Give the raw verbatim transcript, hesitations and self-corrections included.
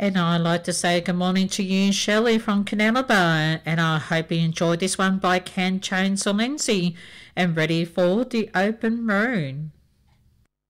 And I'd like to say good morning to you, Shelley from Canelaba, and I hope you enjoyed this one by Can Chains or Lindsay and ready for the open road.